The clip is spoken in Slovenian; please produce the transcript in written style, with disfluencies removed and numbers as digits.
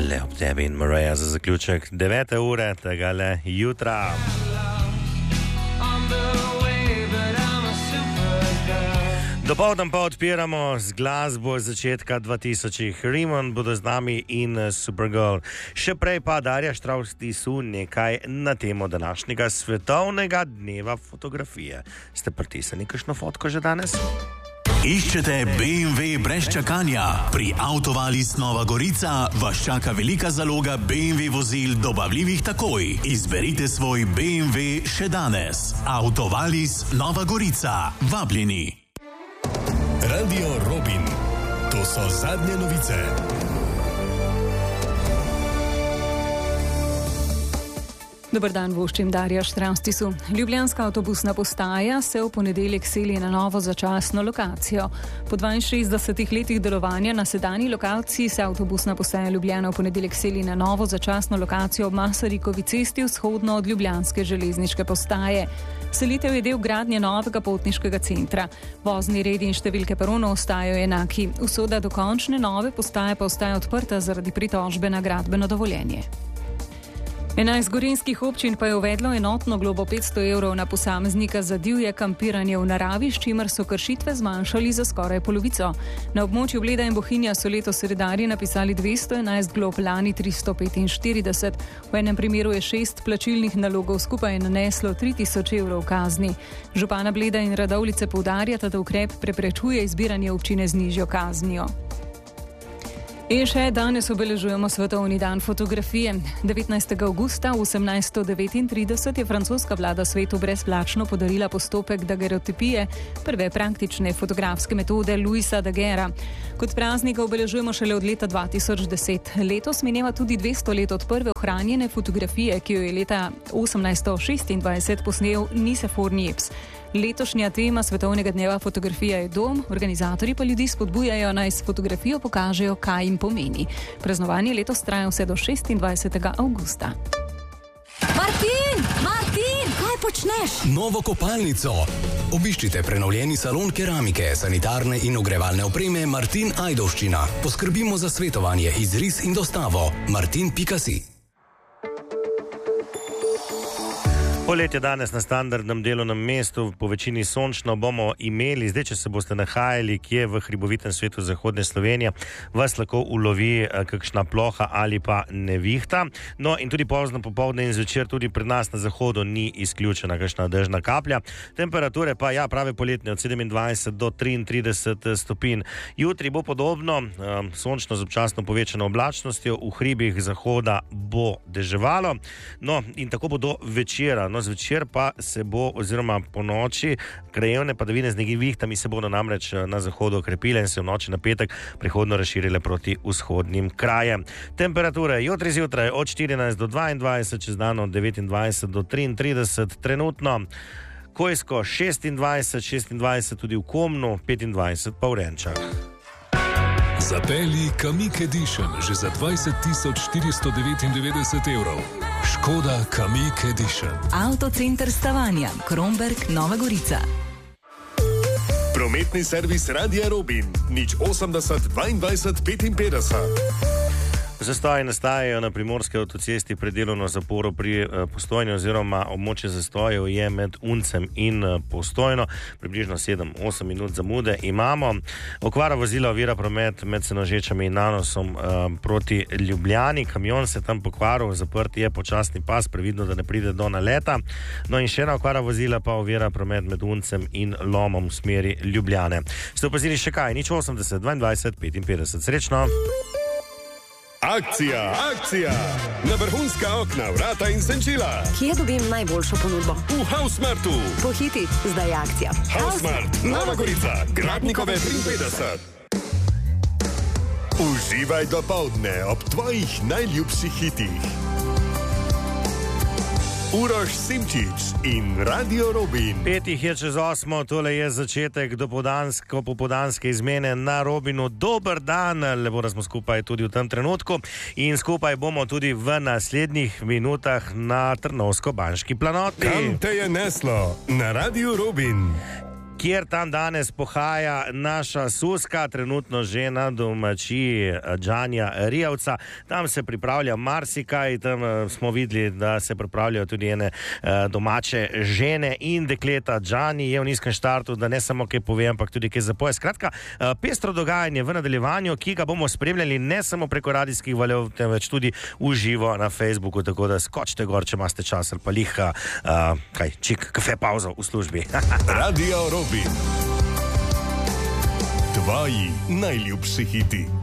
Le ob tebi in Mareja za zaključek 9. ure tegale jutra. Dopoldan pa odpiramo z glasbo začetka 2000-ih. Raymond bodo z nami in Supergirl. Še prej pa Darja Štravs-Tisu nekaj na temo današnjega svetovnega dneva fotografije. Ste pritisnili kakšno fotko že danes? Iščete BMW brez čakanja? Pri Autovalis Nova Gorica vas čaka velika zaloga BMW vozil dobavljivih takoj. Izberite svoj BMW še danes. Autovalis Nova Gorica. Vabljeni. Radio Robin. To so zadnje novice. Dober dan, voščim Darja Štravs-Tisu. Ljubljanska avtobusna postaja se v ponedeljek seli na novo začasno lokacijo. Po 62 letih delovanja na sedanji lokaciji se avtobusna postaja Ljubljana v ponedeljek seli na novo začasno lokacijo ob Masarikovi cesti vzhodno od ljubljanske železniške postaje. Selitev je del gradnje novega potniškega centra. Vozni redi in številke peronov ostajajo enaki. Usoda dokončne nove postaje pa ostaja odprta zaradi pritožbe na gradbeno dovoljenje. 11 gorenjskih občin pa je uvedlo enotno globo 500 evrov na posameznika za divje kampiranje v naravi, s čimer so kršitve zmanjšali za skoraj polovico. Na območju Bleda in Bohinja so letos redarji napisali 211 glob, lani 345. V enem primeru je 6 plačilnih nalogov skupaj naneslo 3000 evrov kazni. Župana Bleda in Radovljice poudarjata, da ukrep preprečuje izbiranje občine z nižjo kaznijo. In še danes obeležujemo Svetovni dan fotografije. 19. avgusta 1839 je francoska vlada svetu brezplačno podarila postopek dagerotipije, prve praktične fotografske metode Louisa Daguerra. Kot praznik ga obeležujemo šele od leta 2010. Letos mineva tudi 200 let od prve ohranjene fotografije, ki jo je leta 1826 posnel Nicephore Niepce. Letošnja tema Svetovnega dneva fotografije je dom, organizatorji pa ljudi spodbujajo, naj s fotografijo pokažejo, kaj jim pomeni. Praznovanje letos traja vse do 26. avgusta. Martin, kaj počneš? Novo kopalnico. Obiščite prenovljeni salon keramike, sanitarne in ogrevalne opreme Martin Ajdovščina. Poskrbimo za svetovanje, izris in dostavo. Martin.si. Poletje danes na standardnem delovnem mestu, po večini sončno bomo imeli. Zdaj, če se boste nahajali kje v hribovitem svetu zahodne Slovenije, vas lahko ulovi kakšna ploha ali pa nevihta. No in tudi pozno popoldne in zvečer tudi pred nas na zahodu ni izključena kakšna dežna kaplja. Temperature pa prave poletne od 27 do 33 stopinj. Jutri bo podobno, sončno z občasno povečano oblačnostjo, v hribih zahoda bo deževalo. No in tako bo do večera. Zvečer pa se bo, oziroma po noči, krajevne padavine z nevihtami se bodo namreč na zahodu okrepile in se v noči na petek prihodno razširile proti vzhodnim krajem. Temperature jutri zjutraj od 14 do 22, čez dan od 29 do 33, trenutno Kojsko 26, tudi v Komnu 25, pa v Renčah. Zapelji Kamiq Edition že za 20.499 evrov. Škoda Kamiq Edition. Avtocenter Stavanja, Kromberk, Nova Gorica. Prometni servis Radia Robin. 080 22 55. Zastoji nastajajo na primorske avtocesti pred delovno zaporo pri Postojni, oziroma območje zastojev je med Uncem in Postojno. Približno 7-8 minut zamude imamo. Okvara vozila ovira promet med Senožečami in Nanosom proti Ljubljani. Kamion se tam pokvaril, zaprt je počasni pas, previdno, da ne pride do naleta. No in še ena okvara vozila pa ovira promet med Uncem in Lomom v smeri Ljubljane. Ste opazili še kaj? 080 22 55. Srečno! Akcija! Na vrhunska okna, vrata in senčila. Kje dobim najboljšo ponudbo? V Housemartu. Pohiti, zdaj je akcija. Housemart, Nova Gorica, Gradnikove 53. Uživaj dopoldne ob tvojih najljubših hitih. Uroš Simčič in Radio Robin. 5 je čez 8, tole je začetek popoldanske izmene na Robinu. Dober dan, lepo, da smo skupaj tudi v tem trenutku in skupaj bomo tudi v naslednjih minutah na Trnovsko-Banški planoti. Kam te je neslo? Na Radio Robin. kjer tam danes pohaja naša Suska, trenutno že na domačiji Džanja Rijavca. Tam se pripravlja marsikaj, tam smo videli, da se pripravljajo tudi ene domače žene in dekleta. Džani je v nizkem štartu, da ne samo kaj pove, ampak tudi kaj zapoje. Skratka, pestro dogajanje v nadaljevanju, ki ga bomo spremljali ne samo preko radijskih valjev, temveč tudi v živo na Facebooku, tako da skočite gor, če imate čas ali pa liha, čik kafe pauzo v službi. Radio Robin. Tvoji najljubši hiti.